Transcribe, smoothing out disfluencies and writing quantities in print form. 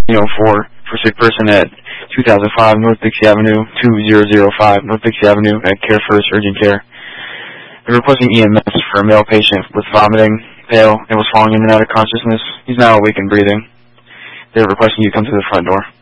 for sick person at 2005 North Dixie Avenue, 2005 North Dixie Avenue at Care First Urgent Care. They're requesting EMS for a male patient with vomiting, pale, and was falling in and out of consciousness. He's now awake and breathing. They're requesting you come to the front door.